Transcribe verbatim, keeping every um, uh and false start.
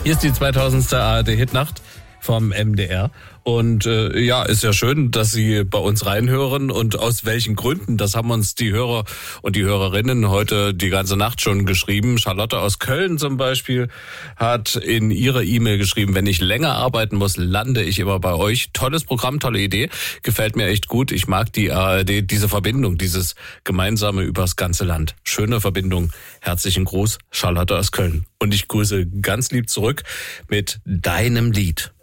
Hier ist die zweitausendste A R D-Hitnacht vom M D R. Und äh, ja, ist ja schön, dass Sie bei uns reinhören. Und aus welchen Gründen, das haben uns die Hörer und die Hörerinnen heute die ganze Nacht schon geschrieben. Charlotte aus Köln zum Beispiel hat in ihrer E-Mail geschrieben, wenn ich länger arbeiten muss, lande ich immer bei euch. Tolles Programm, tolle Idee, gefällt mir echt gut. Ich mag die A R D, diese Verbindung, dieses gemeinsame übers ganze Land. Schöne Verbindung. Herzlichen Gruß, Charlotte aus Köln. Und ich grüße ganz lieb zurück mit deinem Lied.